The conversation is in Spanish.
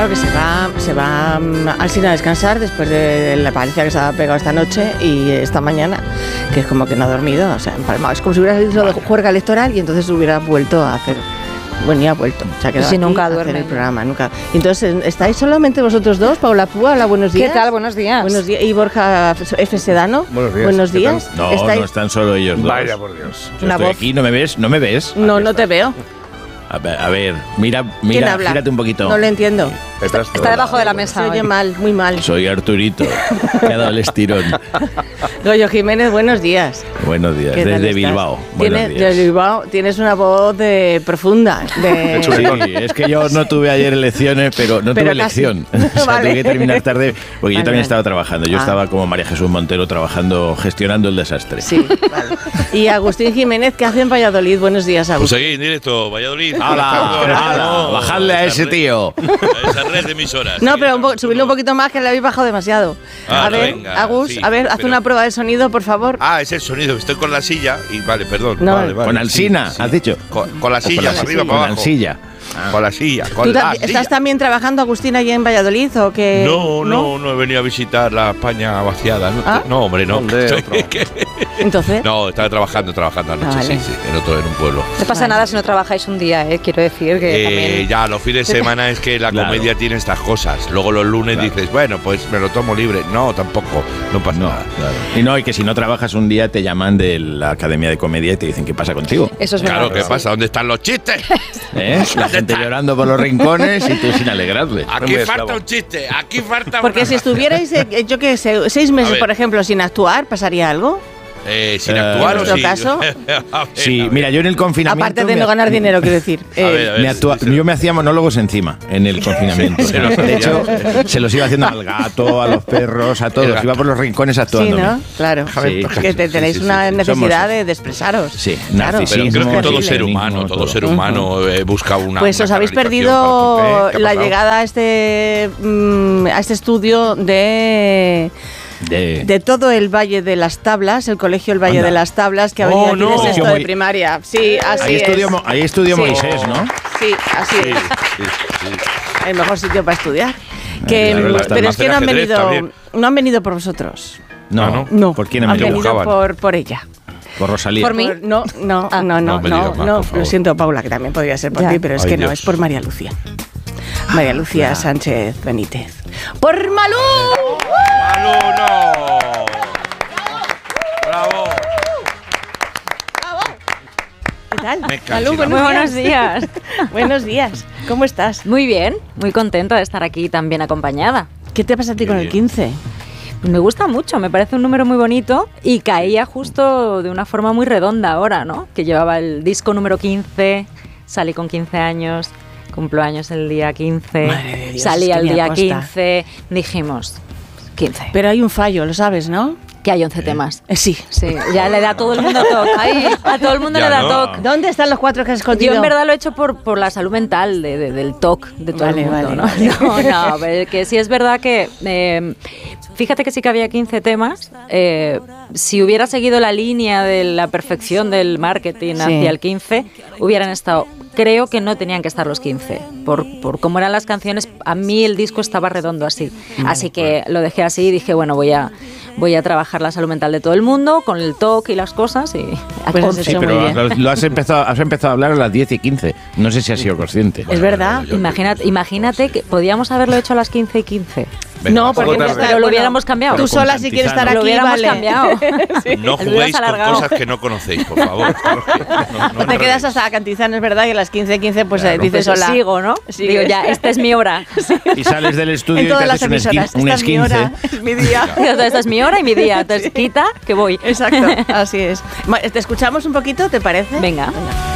Claro que se va al cine a descansar después de la paliza que se ha pegado esta noche y esta mañana, que es como que no ha dormido, o sea, empalmado. Es como si hubiera salido de juerga electoral y entonces hubiera vuelto a hacer... Bueno, ya ha vuelto. Se ha quedado si aquí nunca a hacer duerme. el programa, nunca. Y entonces, ¿estáis solamente vosotros dos? Paula Púa, hola, buenos días. ¿Qué tal? Buenos días. Buenos días. Y Borja F. Sedano. Buenos días. Buenos ¿Qué días. tal? No, ¿Estáis? no están solo ellos dos. Vaya por Dios. Yo Una estoy voz. aquí, ¿no me ves? ¿No me ves? No, no te veo. A ver, mira, ¿Quién habla? gírate un poquito. No lo entiendo. Está debajo de la mesa. Se oye hoy. mal, muy mal. Soy Arturito, que ha dado el estirón. Goyo Jiménez, buenos días. Buenos días, ¿Qué tal desde estás? Bilbao. Buenos días. Desde Bilbao tienes una voz profunda. Sí, es que yo no tuve ayer elecciones, pero no Pero tuve casi. elección. O sea, Vale. tuve que terminar tarde, porque yo Vale, también vale. estaba trabajando. Yo estaba como María Jesús Montero trabajando, gestionando el desastre. Sí, vale. Y Agustín Jiménez, ¿qué hace en Valladolid? Buenos días, Pues Agustín. seguí en directo, Valladolid. ¡Hala! ¡Bajadle a ese tío! A esa red de emisoras. No, Sí, pero subirlo un poquito más, que le habéis bajado demasiado. Ah, A ver, venga, Agus, sí, a ver, haz pero- una prueba de sonido, por favor. Ah, es el sonido. Estoy con la silla y vale, perdón. No, vale, vale. Con Alsina, Sí, sí. has dicho. Con la silla, para arriba, Con para abajo. Alsilla. Con la silla, ¿Tú con la estás silla. también trabajando, Agustín, allí en Valladolid o qué? No he venido a visitar la España vaciada. No, Ah. no, hombre, no. ¿Dónde? Estoy- Entonces, No, estaba trabajando anoche, Vale. sí, en un pueblo. No pasa nada si no trabajáis un día, quiero decir que también... Ya, los fines de semana es que la Claro. comedia tiene estas cosas. Luego los lunes dices, bueno, pues me lo tomo libre. No, tampoco, no pasa No, nada. claro. Y que si no trabajas un día te llaman de la Academia de Comedia y te dicen qué pasa contigo. Eso es Claro, verdad. ¿qué sí. pasa? ¿Dónde están los chistes? La gente llorando por los rincones y tú sin alegrarle. Aquí Muy falta esclavo. un chiste, aquí falta porque una- si estuvierais, yo qué sé, 6 meses, A ver. por ejemplo, sin actuar, ¿pasaría algo? Sin actuar en o nuestro sí. caso. A ver, Sí, a ver. mira, yo en el confinamiento... Aparte de no ganar dinero, quiero decir. A ver, yo me hacía monólogos encima en el confinamiento. Se los De hacía. hecho, se los iba haciendo al gato, a los perros, a El todos. gato. Iba por los rincones Sí, actuándome. ¿no? Claro. Sí. Porque tenéis sí, una sí. necesidad Somos- de expresaros. Sí, Claro. narcisismo. Pero creo que todo terrible. ser humano, todo ser humano busca una. Pues una os habéis canalización perdido para- ¿Qué ha la pasado? llegada a este estudio de todo el Valle de las Tablas, el colegio El Valle Anda. de las Tablas, que ha Oh, venido aquí no. de sexto Colegio de Moi- primaria. Sí, así Ahí es. estudió Sí. Moisés, ¿no? Sí, así Sí, es. sí, sí. El mejor sitio para estudiar. Que, claro, está pero más es que no han ajedrez venido, también. no han venido por vosotros. No, No, ¿Por quién han han venido? venido Buscaban. por ella. Por Rosalía. Por mí. No, Ah. No me digas más, por favor. lo siento, Paula, que también podría ser por Ya. ti, pero es Ay, que no, Dios. es por María Lucía. María Lucía Sánchez Benítez. ¡Por Malú! ¡Malú, no! ¡Bravo! ¿Qué tal? Me cacho Malú, en la Muy buenos días. Buenos días. ¿Cómo estás? Muy bien, muy contenta de estar aquí tan bien acompañada. ¿Qué te pasa a ti con el 15? Pues me gusta mucho, me parece un número muy bonito y caía justo de una forma muy redonda ahora, ¿no? Que llevaba el disco número 15, salí con 15 años, cumplo años el día 15, Madre de Dios, salí es que al ni día aposta. 15, dijimos 15, Pero hay un fallo, lo sabes, ¿no? que hay 11 temas. Sí. Sí, ya le da a todo el mundo TOC. A todo el mundo Ya le da no. TOC. ¿Dónde están los 4 que has escondido? Yo en verdad lo he hecho por la salud mental del TOC de todo Vale, el mundo, vale, ¿no? vale. No, pero que sí es verdad que fíjate que sí que había 15 temas. Si hubiera seguido la línea de la perfección del marketing Sí. hacia el 15, hubieran estado. Creo que no tenían que estar los 15. Por cómo eran las canciones, a mí el disco estaba redondo así. Así que lo dejé así y dije, bueno, voy a trabajar la salud mental de todo el mundo con el TOC y las cosas. Y Pues has Sí, hecho muy pero bien. has empezado a hablar a las 10 y 15. No sé si has sido consciente. Es verdad. Imagínate que podíamos haberlo hecho a las 15 y 15. Venga, No, porque poco no tarde. está, Pero lo hubiéramos cambiado. Tú Pero sola, con si quieres estar Cantizano. Lo aquí, hubiéramos vale. cambiado. No Lo juguéis hubieras con alargado. cosas que no conocéis, por favor. No Te quedas hasta Cantizano, es verdad, y a las 15:15 pues Claro. dices Pues hola. sigo, ¿no? Sí. Digo, ya, esta es mi hora. Y sales del estudio En y todas te las haces un emisoras. un Esta es mi esquince. hora, es mi día. Esta es mi hora y mi día. Entonces, quita, que voy. Exacto, así es. Te escuchamos un poquito, ¿te parece? Venga. Venga.